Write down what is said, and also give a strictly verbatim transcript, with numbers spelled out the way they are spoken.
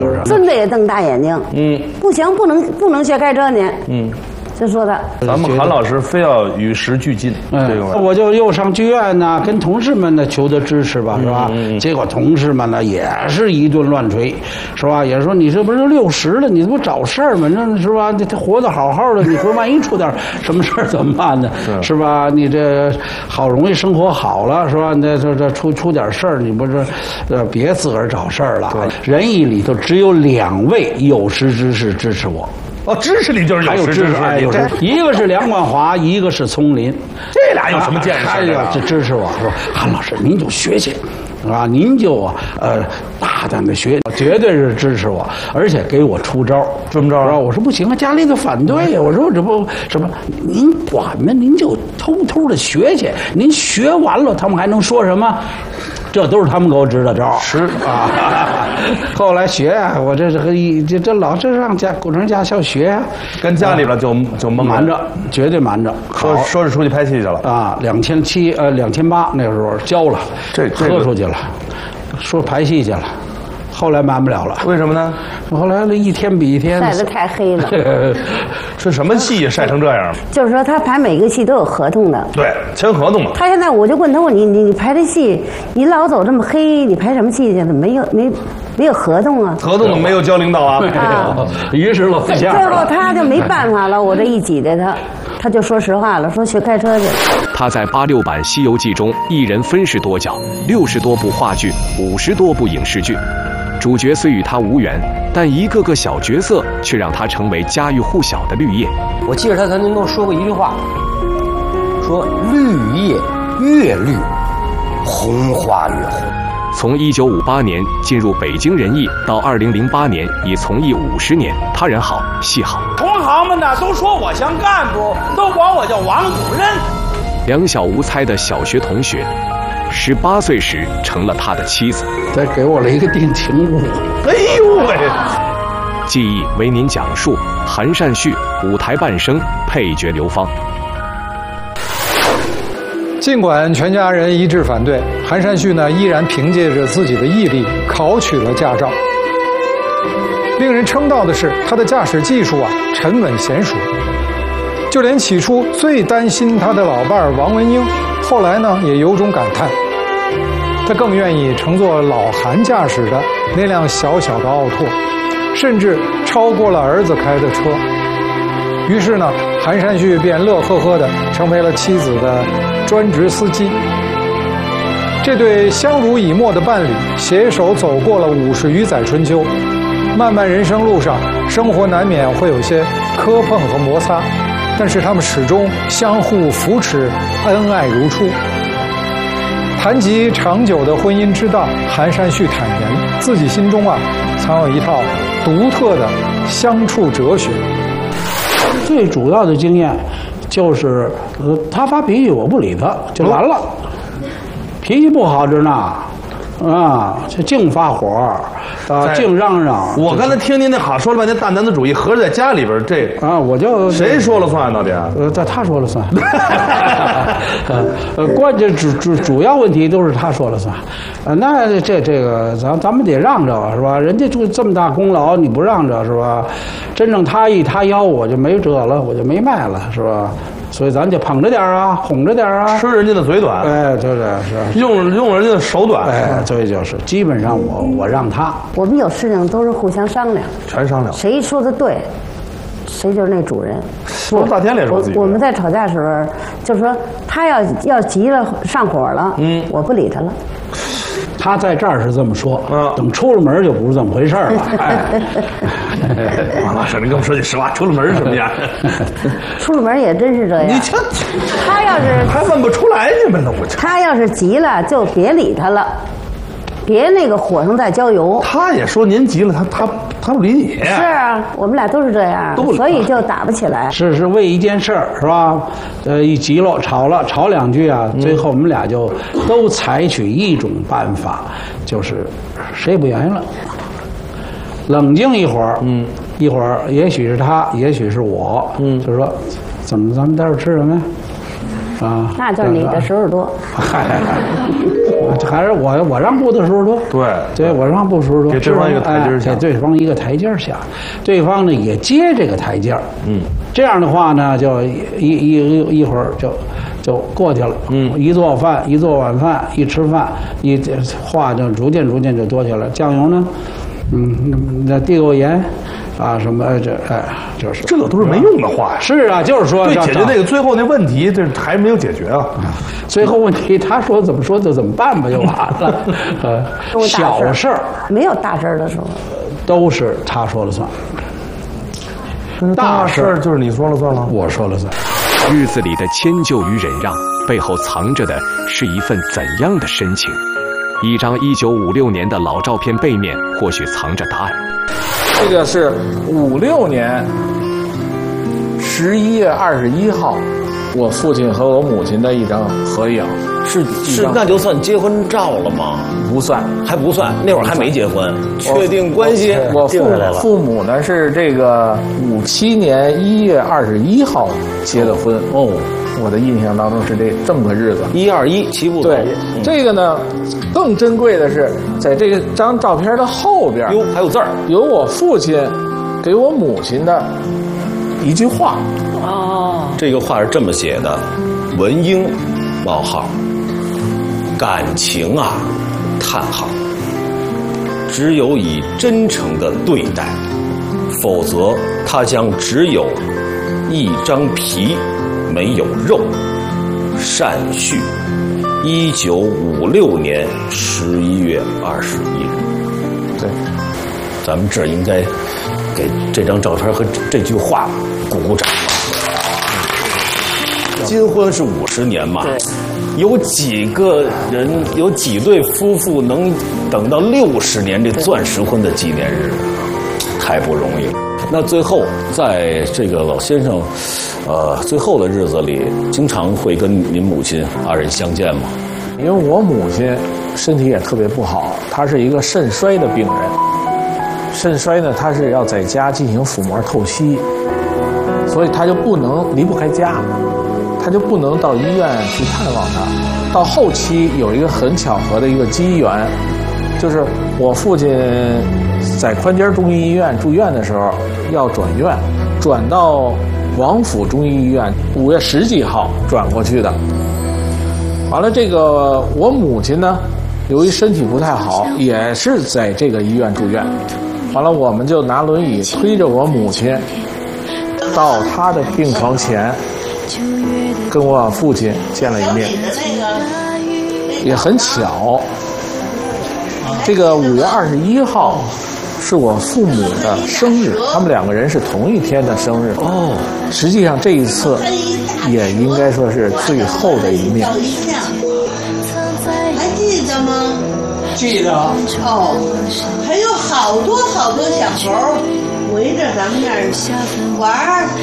孙子也瞪大眼睛，嗯，不行，不能不能学开车呢，嗯。就说他， 咱们韩老师非要与时俱进， 嗯、这个我就又上剧院呢，跟同事们呢求得支持吧，是吧？嗯嗯、结果同事们呢也是一顿乱锤，是吧？也说你这不是六十了，你这不找事儿吗？那是吧？他活得好好的，你说万一出点什么事儿怎么办呢？是, 是吧？你这好容易生活好了，是吧？那这这出出点事儿，你不是呃别自个儿找事儿了。仁义里头只有两位有识之士支持我。 哦，知识里就是有识之士， 哎，有识，一个是梁冠华，一个是丛林， 这俩有什么见识？ 哎呀，这支持我说，韩老师您就学去，啊，您就呃大胆的学，绝对是支持我，而且给我出招， 怎么着啊？ 我说不行啊，家里头反对呀，我说这不什么，您管呢？您就偷偷的学去，您学完了，他们还能说什么？这都是他们给我支的招， 是啊。后来学呀、啊，我这这一这这老是上家工程驾校学呀、啊， 跟家里边就、嗯、就瞒着，绝对瞒着。 说说是出去拍戏去了啊，两千七呃两千八那个时候交了， 这喝出去了，说拍戏去了。后来瞒不了了， 为什么呢？ 后来那一天比一天晒得太黑了。 这什么戏晒成这样？ 就是说他排每个戏都有合同的， 对，签合同嘛。 他现在我就问他，我你你你排的戏，你老走这么黑，你排什么戏去？怎么没有没没有合同啊？ 合同没有交领导啊？ 啊， 于是落下。 最后他就没办法了，我这一挤兑他，他就说实话了，说学开车去。 他在八六版《西游记》中一人分饰多角，六十多部话剧，五十多部影视剧。主角虽与他无缘，但一个个小角色却让他成为家喻户晓的绿叶。 我记得他曾经跟我说过一句话，说绿叶越绿，红花越红。 从一九五八年进入北京人艺到二零零八年，已从艺五十年，他人好戏好。 同行们呢都说我像干部，都管我叫王主任。 两小无猜的小学同学，十八岁时成了他的妻子。 再给我了一个定情物。 哎呦喂！ 记忆为您讲述韩善旭舞台半生配角刘芳。 尽管全家人一致反对，韩善旭呢依然凭借着自己的毅力考取了驾照。令人称道的是，他的驾驶技术啊沉稳娴熟，就连起初最担心他的老伴儿王文英，后来呢也有种感叹，他更愿意乘坐老韩驾驶的那辆小小的奥拓，甚至超过了儿子开的车。于是呢，韩善旭便乐呵呵地成为了妻子的专职司机。这对相濡以沫的伴侣携手走过了五十余载春秋，漫漫人生路上，生活难免会有些磕碰和摩擦，但是他们始终相互扶持，恩爱如初。谈及长久的婚姻之道，韩善旭坦言，自己心中啊藏有一套独特的相处哲学。 最主要的经验就是，呃，他发脾气我不理他就完了，脾气不好着呢，啊，就净发火。啊，净嚷嚷！ 我刚才听您那好说了半天大男子主义，合着在家里边这啊，我就谁说了算到底？ 呃，在他说了算。呃，关键主主主要问题都是他说了算。呃，那这这个咱咱们得让着是吧？人家就这么大功劳，你不让着是吧？真正他一他腰，我就没辙了，我就没卖了是吧？所以咱就捧着点啊，哄着点啊， 吃人家的嘴短， 哎，就是是用用人家的手短， 哎，所以就是基本上我我让他， 我们有事情都是互相商量， 全商量， 谁说的对，谁就是那主人。 我大天脸说自己， 我们在吵架时候，就说他要要急了上火了，嗯，我不理他了。 他在这儿是这么说，嗯，等出了门就不是这么回事了。 王老师，你跟我说句实话，出了门是什么样？ 出了门也真是这样。 你这， 他要是还问不出来你们呢？我他要是急了，就别理他了，别那个火上再浇油。 他也说您急了，他他他不理你。 是啊，我们俩都是这样，所以就打不起来。 是是为一件事儿是吧？呃，一急了，吵了，吵两句啊，最后我们俩就都采取一种办法，就是谁也不愿意了，冷静一会儿，嗯，一会儿也许是他，也许是我，嗯，就说怎么咱们待会儿吃什么呀？啊， 那就是你的手指多。 还是我我让步的时候多。 对， 对我让步的时候多， 给对方一个台阶下， 给对方一个台阶下，对方呢也接这个台阶儿。嗯，这样的话呢，就一一一一会儿就就过去了。嗯，一做饭，一做晚饭，一吃饭，一话就逐渐逐渐就多去了。酱油呢，嗯，那递给我盐。啊，什么这哎，就是这都是没用的话呀。 是啊，就是说对解决那个最后那问题，这还没有解决啊。 最后问题他说怎么说就怎么办吧，就完了。呃，小事儿没有大事儿的时候， 都是他说了算。 大事儿就是你说了算了， 我说了算。 日子里的迁就与忍让，背后藏着的是一份怎样的深情？一张一九五六年的老照片背面，或许藏着答案。 这个是五六年十一月二十一号，我父亲和我母亲的一张合影。 是是，那就算结婚照了吗？ 不算， 还不算，那会儿还没结婚，确定关系。 我父父母呢是这个五七年一月二十一号结的婚。哦，我的印象当中是这这么个日子。 一二一齐步走。 对，嗯、这个呢更珍贵的是，在这张照片的后边， 哟，还有字儿， 有我父亲给我母亲的一句话。 哦，这个话是这么写的：文英，冒号。感情啊，叹号！只有以真诚的对待，否则他将只有一张皮，没有肉。善序，一九五六年十一月二十一日。 对， 咱们这儿应该给这张照片和这句话鼓鼓掌。金婚是五十年嘛？有几个人，有几对夫妇能等到六十年这钻石婚的纪念日？太不容易了。那最后，在这个老先生，呃，最后的日子里，经常会跟您母亲二人相见吗？ 因为我母亲身体也特别不好，她是一个肾衰的病人。肾衰呢，她是要在家进行腹膜透析，所以她就不能离不开家。他就不能到医院去探望他。到后期有一个很巧合的一个机缘，就是我父亲在宽街中医医院住院的时候要转院，转到王府中医医院，五月十几号转过去的。完了，这个我母亲呢，由于身体不太好，也是在这个医院住院。完了，我们就拿轮椅推着我母亲到她的病床前。跟我父亲见了一面，也很巧，这个五月二十一号是我父母的生日，他们两个人是同一天的生日。哦，实际上这一次也应该说是最后的一面。 还记得吗？ 记得。 哦，还有好多好多小猴围着咱们那儿玩儿。